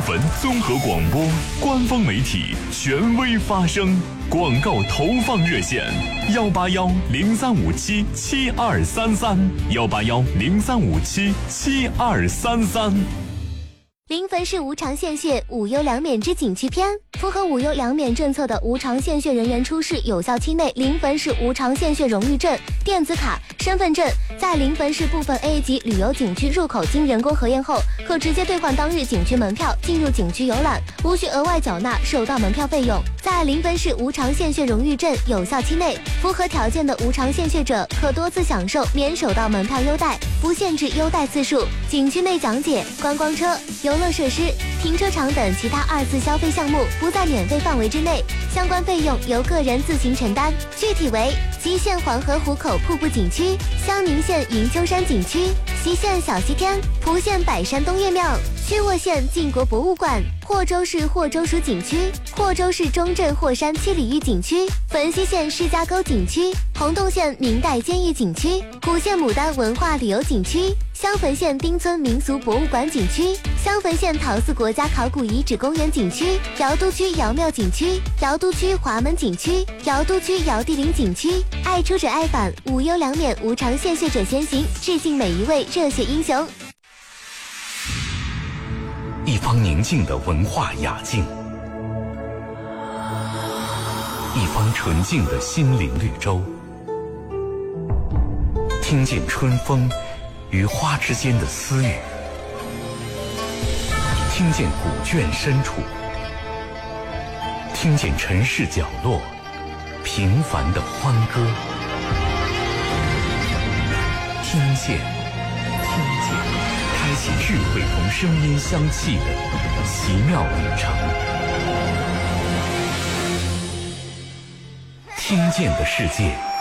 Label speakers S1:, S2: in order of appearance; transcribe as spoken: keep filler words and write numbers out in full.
S1: 汾综合广播官方媒体，权威发声。广告投放热线：幺八幺零三五七七二三三，幺八幺零三五七七二三三。
S2: 临汾市无偿献血无忧两免之景区篇，符合无忧两免政策的无偿献血人员出示有效期内临汾市无偿献血荣誉证、电子卡、身份证，在临汾市部分 A 级旅游景区入口经人工核验后，可直接兑换当日景区门票进入景区游览，无需额外缴纳首道门票费用。在临汾市无偿献血荣誉证有效期内，符合条件的无偿献血者可多次享受免首道门票优待，不限制优待次数。景区内讲解、观光车、游乐设施、停车场等其他二次消费项目不在免费范围之内，相关费用由个人自行承担。具体为：吉县黄河湖口瀑布景区、襄宁县云丘山景区、隰县小西天、蒲县百山东岳庙、曲沃县晋国博物馆、霍州市霍州属景区、霍州市中镇霍山七里峪景区、汾西县施家沟景区、洪洞县明代监狱景区、古县牡丹文化旅游景区、襄汾县丁村民俗博物馆景区、襄汾县陶寺国家考古遗址公园景区、瑶都区瑶庙景区、瑶都区华门景区、瑶都区瑶地陵景区。爱出者爱返，无忧两免无偿献血者先行，致敬每一位热血英雄。
S3: 一方宁静的文化雅境，一方纯净的心灵绿洲，听见春风与花之间的私语，听见古卷深处，听见城市角落平凡的欢歌，听见，听见，开启智慧同声音相契的奇妙旅程。听见的世界